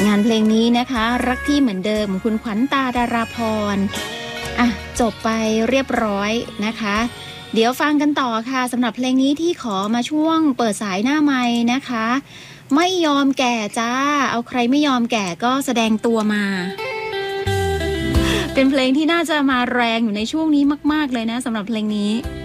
งานเพลงนี้นะคะรักที่เหมือนเดิมคุณขวัญตาดาราพรจบไปเรียบร้อยนะคะเดี๋ยวฟังกันต่อค่ะสำหรับเพลงนี้ที่ขอมาช่วงเปิดสายหน้าไมค์นะคะไม่ยอมแก่จ้าเอาใครไม่ยอมแก่ก็แสดงตัวมาเป็นเพลงที่น่าจะมาแรงอยู่ในช่วงนี้มากๆเลยนะสำหรับเพลงนี้